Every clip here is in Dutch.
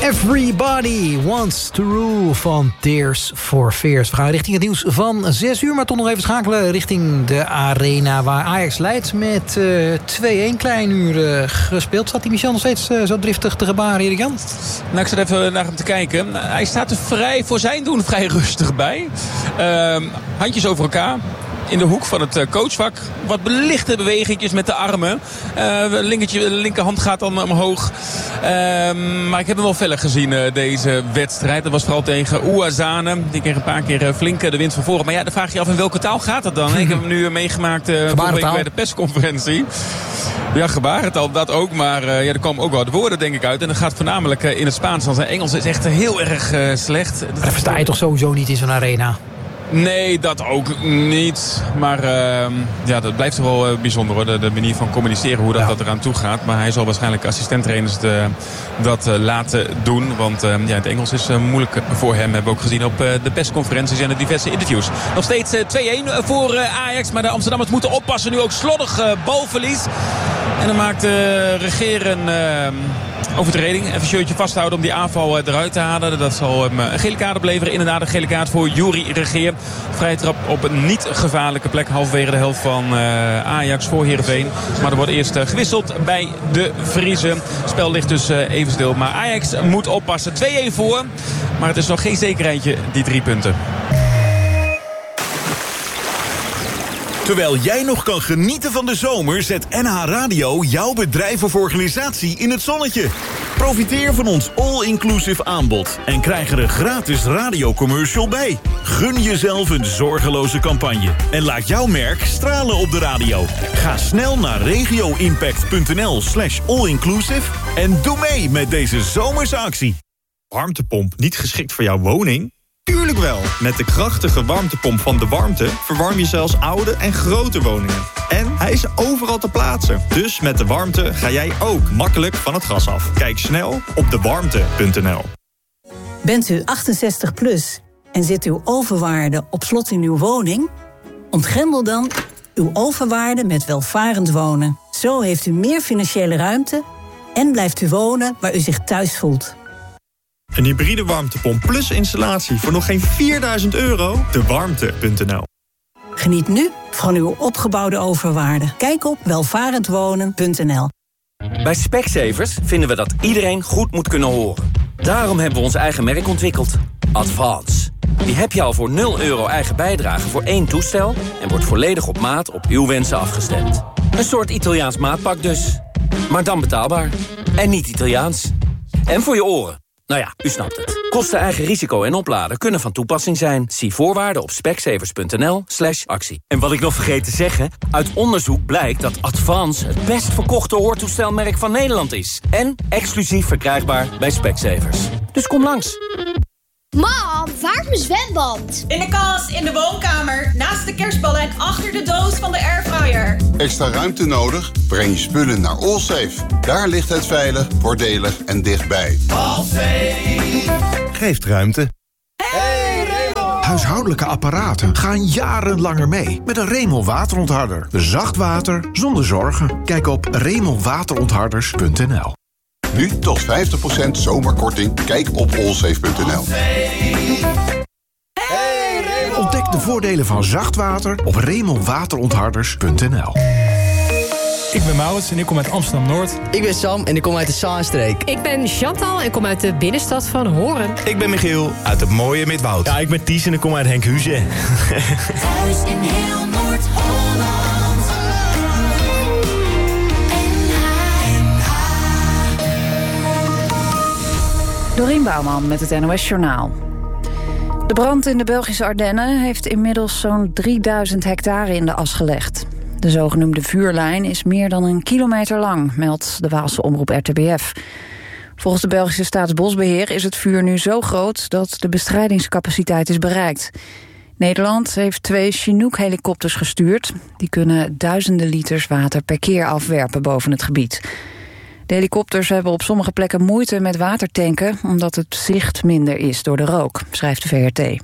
Everybody Wants to Rule van Tears for Fears. We gaan richting het nieuws van 6 uur, maar toch nog even schakelen richting de arena waar Ajax leidt met 2-1. Klein uur gespeeld. Zat die Michel nog steeds zo driftig te gebaren, Erik-Jan? Nou, ik zat even naar hem te kijken. Hij staat er voor zijn doen vrij rustig bij. Handjes over elkaar. In de hoek van het coachvak. Wat belichte bewegingjes met de armen. Linkerhand gaat dan omhoog. Maar ik heb hem wel feller gezien, deze wedstrijd. Dat was vooral tegen Ouazzane. Die kreeg een paar keer flink de wind van voren. Maar ja, dan vraag je af in welke taal gaat dat dan? Ik heb hem nu meegemaakt vorige week bij de persconferentie. Ja, gebarentaal, dat ook. Maar er komen ook wel de woorden, denk ik, uit. En dat gaat voornamelijk in het Spaans. Want zijn Engels is echt heel erg slecht. Maar dat versta je toch sowieso niet in zo'n arena? Nee, dat ook niet. Maar dat blijft toch wel bijzonder, hoor. De manier van communiceren, hoe dat eraan toe gaat. Maar hij zal waarschijnlijk assistenttrainers dat laten doen. Want het Engels is moeilijk voor hem. Hebben we ook gezien op de persconferenties en de diverse interviews. Nog steeds 2-1 voor Ajax. Maar de Amsterdammers moeten oppassen. Nu ook slordig balverlies. En dan maakt Regeren overtreding. Even een shirtje vasthouden om die aanval eruit te halen. Dat zal hem een gele kaart opleveren. Inderdaad een gele kaart voor Yuri Regeer. Vrije trap op een niet gevaarlijke plek. Halverwege de helft van Ajax voor Heerenveen. Maar er wordt eerst gewisseld bij de Vriezen. Het spel ligt dus even stil. Maar Ajax moet oppassen. 2-1 voor. Maar het is nog geen zekerheidje, die 3 punten. Terwijl jij nog kan genieten van de zomer, zet NH Radio jouw bedrijf of organisatie in het zonnetje. Profiteer van ons all-inclusive aanbod en krijg er een gratis radiocommercial bij. Gun jezelf een zorgeloze campagne en laat jouw merk stralen op de radio. Ga snel naar regioimpact.nl/allinclusive en doe mee met deze zomerse actie. Warmtepomp niet geschikt voor jouw woning? Tuurlijk wel. Met de krachtige warmtepomp van De Warmte verwarm je zelfs oude en grote woningen. En hij is overal te plaatsen. Dus met De Warmte ga jij ook makkelijk van het gas af. Kijk snel op dewarmte.nl. Bent u 68 plus en zit uw overwaarde op slot in uw woning? Ontgrendel dan uw overwaarde met welvarend wonen. Zo heeft u meer financiële ruimte en blijft u wonen waar u zich thuis voelt. Een hybride warmtepomp plus installatie voor nog geen €4.000? Dewarmte.nl. Geniet nu van uw opgebouwde overwaarde. Kijk op welvarendwonen.nl. Bij Specsavers vinden we dat iedereen goed moet kunnen horen. Daarom hebben we ons eigen merk ontwikkeld. Advance. Die heb je al voor €0 eigen bijdrage voor 1 toestel en wordt volledig op maat op uw wensen afgestemd. Een soort Italiaans maatpak dus. Maar dan betaalbaar. En niet Italiaans. En voor je oren. Nou ja, u snapt het. Kosten, eigen risico en opladen kunnen van toepassing zijn. Zie voorwaarden op specsavers.nl/actie. En wat ik nog vergeet te zeggen, uit onderzoek blijkt dat Advance het best verkochte hoortoestelmerk van Nederland is. En exclusief verkrijgbaar bij Specsavers. Dus kom langs. Mam, waar is mijn zwembad? In de kast, in de woonkamer, naast de kerstballen en achter de doos van de airfryer. Extra ruimte nodig? Breng je spullen naar Allsafe. Daar ligt het veilig, voordelig en dichtbij. Allsafe geeft ruimte. Hey Remel! Huishoudelijke apparaten gaan jarenlanger mee met een Remel waterontharder. Zacht water zonder zorgen. Kijk op remelwaterontharders.nl. Nu tot 50% zomerkorting. Kijk op allsafe.nl. Ontdek de voordelen van zacht water op remelwaterontharders.nl. Ik ben Maurits en ik kom uit Amsterdam-Noord. Ik ben Sam en ik kom uit de Zaanstreek. Ik ben Chantal en kom uit de binnenstad van Horen. Ik ben Michiel uit het mooie Midwoud. Ja, ik ben Ties en ik kom uit Henkhuizen. Thuis in heel Noord-Holland. Dorien Bouwman met het NOS Journaal. De brand in de Belgische Ardennen heeft inmiddels zo'n 3000 hectare in de as gelegd. De zogenoemde vuurlijn is meer dan 1 kilometer lang, meldt de Waalse omroep RTBF. Volgens de Belgische Staatsbosbeheer is het vuur nu zo groot dat de bestrijdingscapaciteit is bereikt. Nederland heeft 2 Chinook-helikopters gestuurd. Die kunnen duizenden liters water per keer afwerpen boven het gebied. De helikopters hebben op sommige plekken moeite met watertanken, omdat het zicht minder is door de rook, schrijft de VRT.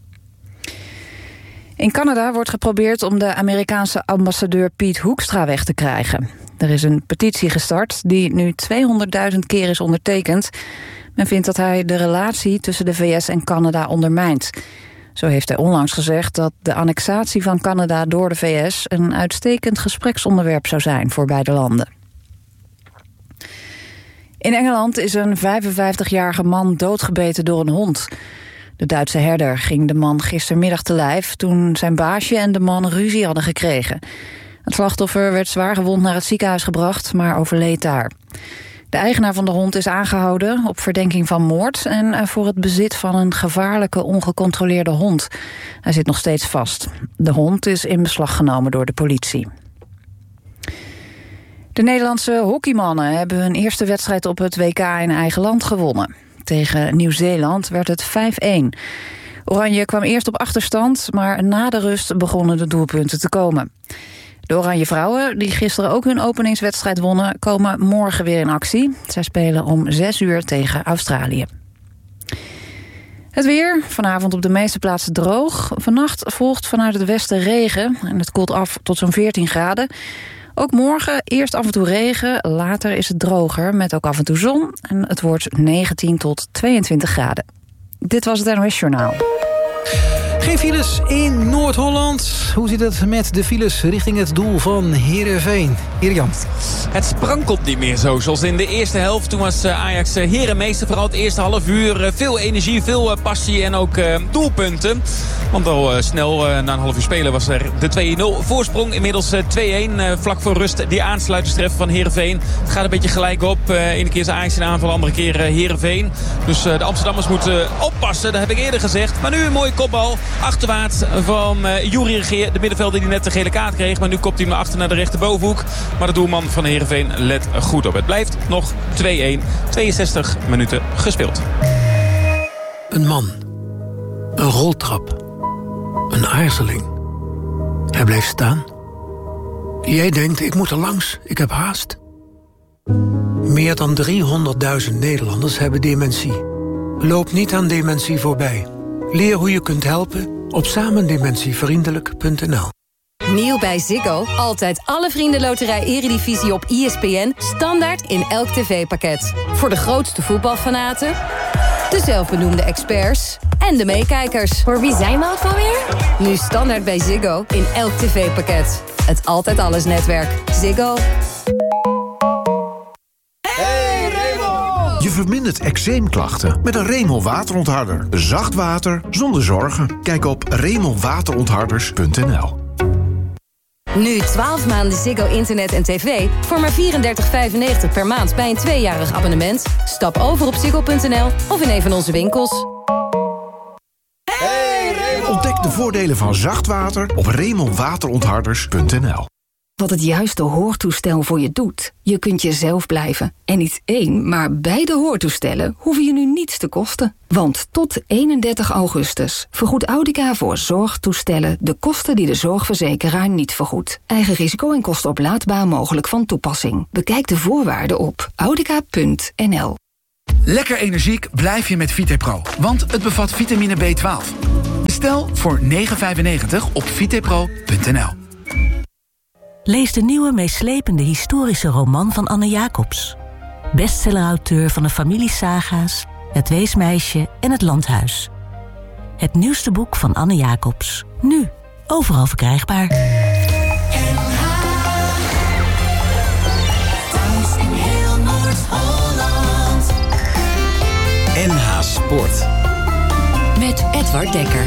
In Canada wordt geprobeerd om de Amerikaanse ambassadeur Piet Hoekstra weg te krijgen. Er is een petitie gestart die nu 200.000 keer is ondertekend, Men vindt dat hij de relatie tussen de VS en Canada ondermijnt. Zo heeft hij onlangs gezegd dat de annexatie van Canada door de VS... een uitstekend gespreksonderwerp zou zijn voor beide landen. In Engeland is een 55-jarige man doodgebeten door een hond. De Duitse herder ging de man gistermiddag te lijf... toen zijn baasje en de man ruzie hadden gekregen. Het slachtoffer werd zwaargewond naar het ziekenhuis gebracht, maar overleed daar. De eigenaar van de hond is aangehouden op verdenking van moord... en voor het bezit van een gevaarlijke, ongecontroleerde hond. Hij zit nog steeds vast. De hond is in beslag genomen door de politie. De Nederlandse hockeymannen hebben hun eerste wedstrijd op het WK in eigen land gewonnen. Tegen Nieuw-Zeeland werd het 5-1. Oranje kwam eerst op achterstand, maar na de rust begonnen de doelpunten te komen. De Oranje vrouwen, die gisteren ook hun openingswedstrijd wonnen... komen morgen weer in actie. Zij spelen om 6:00 tegen Australië. Het weer, vanavond op de meeste plaatsen droog. Vannacht volgt vanuit het westen regen en het koelt af tot zo'n 14 graden. Ook morgen eerst af en toe regen, later is het droger met ook af en toe zon. En het wordt 19 tot 22 graden. Dit was het NOS Journaal. Geen files in Noord-Holland. Hoe zit het met de files richting het doel van Heerenveen? Erik-Jan. Het sprankelt niet meer zo zoals in de eerste helft. Toen was Ajax herenmeester. Vooral het eerste half uur. Veel energie, veel passie en ook doelpunten. Want al snel, na een half uur spelen, was er de 2-0 voorsprong. Inmiddels 2-1. Vlak voor rust die aansluitingstreffer van Heerenveen. Het gaat een beetje gelijk op. Ene keer is Ajax in aanval, andere keer Heerenveen. Dus de Amsterdammers moeten oppassen. Dat heb ik eerder gezegd. Maar nu een mooie kopbal. Achterwaarts van Juri Regeer. De middenvelder die net de gele kaart kreeg. Maar nu kopt hij hem achter naar de rechterbovenhoek. Maar de doelman van Heerenveen let goed op. Het blijft nog 2-1. 62 minuten gespeeld. Een man. Een roltrap. Een aarzeling. Hij bleef staan. Jij denkt, ik moet er langs. Ik heb haast. Meer dan 300.000 Nederlanders hebben dementie. Loop niet aan dementie voorbij. Leer hoe je kunt helpen op samendementievriendelijk.nl. Nieuw bij Ziggo. Altijd alle vriendenloterij Eredivisie op ESPN. Standaard in elk tv-pakket. Voor de grootste voetbalfanaten, de zelfbenoemde experts en de meekijkers. Voor wie zijn we ook alweer? Nu standaard bij Ziggo in elk tv-pakket. Het Altijd Alles netwerk. Ziggo. Je vermindert eczeemklachten met een Remel waterontharder. Zacht water zonder zorgen. Kijk op remelwaterontharders.nl. Nu 12 maanden Ziggo internet en tv voor maar $34,95 per maand bij een 2-jarig abonnement. Stap over op ziggo.nl of in een van onze winkels. Ontdek de voordelen van zacht water op remelwaterontharders.nl. Wat het juiste hoortoestel voor je doet. Je kunt jezelf blijven. En niet één, maar beide hoortoestellen hoeven je nu niets te kosten. Want tot 31 augustus vergoedt Audica voor zorgtoestellen de kosten die de zorgverzekeraar niet vergoedt. Eigen risico en kostenoplaadbaar mogelijk van toepassing. Bekijk de voorwaarden op audica.nl. Lekker energiek blijf je met VitePro, want het bevat vitamine B12. Bestel voor €9,95 op vitepro.nl. Lees de nieuwe meeslepende historische roman van Anne Jacobs. Bestsellerauteur van de familiesaga's, Het Weesmeisje en Het Landhuis. Het nieuwste boek van Anne Jacobs. Nu, overal verkrijgbaar. NH Sport. Met Edward Dekker.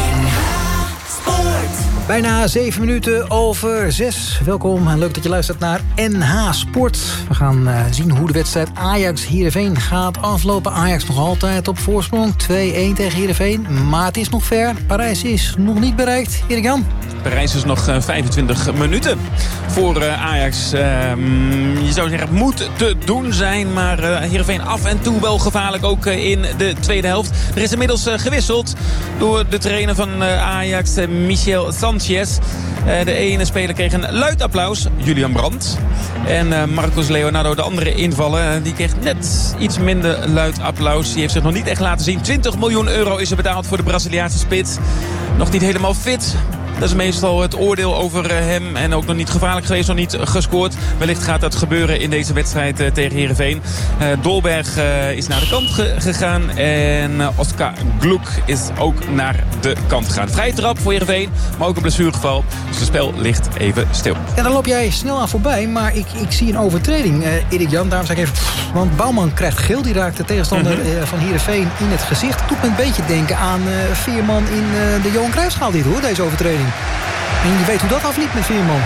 Bijna 7 minuten over 6. Welkom en leuk dat je luistert naar NH Sport. We gaan zien hoe de wedstrijd Ajax-Heerenveen gaat aflopen. Ajax nog altijd op voorsprong. 2-1 tegen Heerenveen. Maar het is nog ver. Parijs is nog niet bereikt. Erik-Jan? Parijs is nog 25 minuten voor Ajax. Je zou zeggen, het moet te doen zijn. Maar Heerenveen af en toe wel gevaarlijk, ook in de tweede helft. Er is inmiddels gewisseld door de trainer van Ajax, Michel Sanchez. De ene speler kreeg een luid applaus, Julian Brandt. En Marcos Leonardo, de andere invaller, die kreeg net iets minder luid applaus. Die heeft zich nog niet echt laten zien. €20 miljoen is er betaald voor de Braziliaanse spits. Nog niet helemaal fit. Dat is meestal het oordeel over hem. En ook nog niet gevaarlijk geweest, nog niet gescoord. Wellicht gaat dat gebeuren in deze wedstrijd tegen Heerenveen. Dolberg is naar de kant gegaan. En Oscar Gloek is ook naar de kant gegaan. Vrije trap voor Heerenveen, maar ook een blessuregeval. Dus het spel ligt even stil. En dan loop jij snel aan voorbij, maar ik zie een overtreding. Erik Jan, daarom zeg ik even... Want Bouwman krijgt geel, die raakt de tegenstander van Heerenveen in het gezicht. Het doet me een beetje denken aan Veerman in de Johan Cruijffschaal dit hoor, deze overtreding. En je weet hoe dat afliep met Veerman.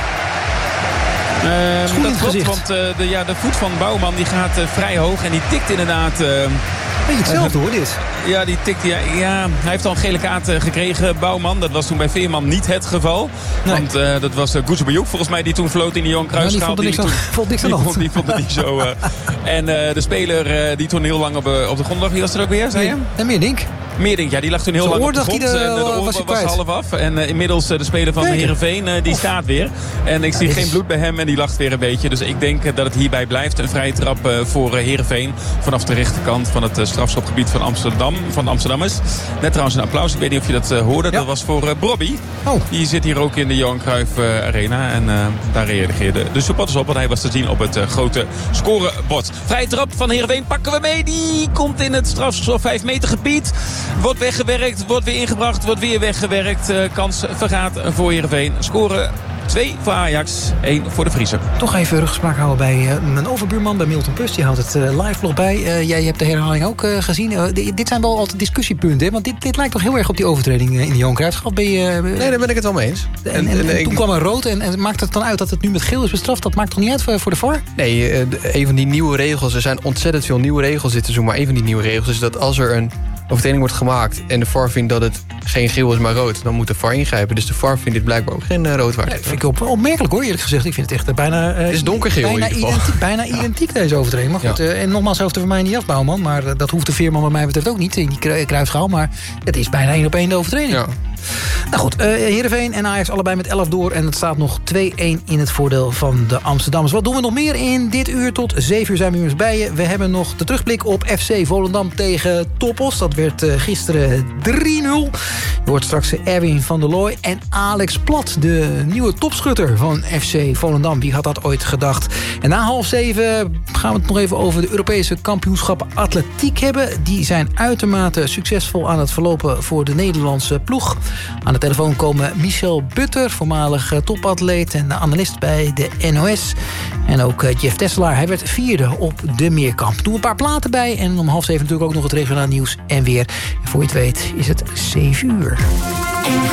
Dat klopt, want de voet van Bouwman die gaat vrij hoog en die tikt inderdaad... Beetje hetzelfde hoor, dit. Ja, die tikt. Ja, hij heeft al een gele kaart gekregen, Bouwman. Dat was toen bij Veerman niet het geval. Nee. Want dat was Guzebiouk volgens mij die toen floot in de Johan Cruijffschaal. Die vond niks aan de hand. Die vond het niet zo. En de speler die toen heel lang op de grond lag, wie was er ook weer, zei je? En Meerdink. Meerdink, ja, die lag toen heel lang op de grond. De oor was half af. En inmiddels de speler van Heerenveen, die staat weer. En ik zie geen bloed bij hem en die lacht weer een beetje. Dus ik denk dat het hierbij blijft. Een vrije trap voor Heerenveen. Vanaf de rechterkant van het strafschopgebied van Amsterdam. Van de Amsterdammers. Net trouwens een applaus. Ik weet niet of je dat hoorde. Ja. Dat was voor Brobby. Oh. Die zit hier ook in de Johan Cruijff Arena. En daar reageerden de supporters op. Want hij was te zien op het grote scorebord. Vrije trap van Heerenveen pakken we mee. Die komt in het strafschop 5 meter gebied. Wordt weggewerkt, wordt weer ingebracht, wordt weer weggewerkt. Kans vergaat voor Heerenveen. Scoren 2 voor Ajax, 1 voor de Friese. Toch even ruggespraak houden bij mijn overbuurman, bij Milton Pust. Die houdt het live vlog bij. Jij hebt de herhaling ook gezien. Dit zijn wel altijd discussiepunten, hè? Want dit lijkt toch heel erg op die overtreding in de Johan Cruijffschaal. Nee, daar ben ik het wel mee eens. En toen kwam er rood en maakt het dan uit dat het nu met geel is bestraft? Dat maakt toch niet uit voor de VAR? Nee, een van die nieuwe regels, er zijn ontzettend veel nieuwe regels dit seizoen. Maar een van die nieuwe regels is dat als er een overtreding wordt gemaakt en de VAR vindt dat het geen geel is maar rood, dan moet de VAR ingrijpen. Dus de VAR vindt dit blijkbaar ook geen rood waard. Nee, vind ik opmerkelijk hoor, eerlijk gezegd. Ik vind het echt bijna... het is donkergeel bijna identiek deze overtreding. Maar goed, en nogmaals, hij hoeft er voor mij niet af, Bouwman. Maar dat hoeft de Veerman wat mij betreft ook niet in die Cruijffschaal. Maar het is bijna 1 op 1 de overtreding. Ja. Nou goed, Heerenveen en Ajax allebei met 11 door. En het staat nog 2-1 in het voordeel van de Amsterdammers. Wat doen we nog meer in dit uur? Tot 7 uur zijn we weer bij je. We hebben nog de terugblik op FC Volendam tegen Topos. Dat werd gisteren 3-0. Je hoort straks Erwin van der Looy en Alex Plat, de nieuwe topschutter van FC Volendam. Wie had dat ooit gedacht? En na 6:30 gaan we het nog even over de Europese kampioenschappen atletiek hebben. Die zijn uitermate succesvol aan het verlopen voor de Nederlandse ploeg. Aan de telefoon komen Michel Butter, voormalig topatleet en analist bij de NOS. En ook Jeff Tesselaar, hij werd 4e op de meerkamp. Doen een paar platen bij en om 6:30 natuurlijk ook nog het regionaal nieuws en weer. En voor je het weet is het 7 uur.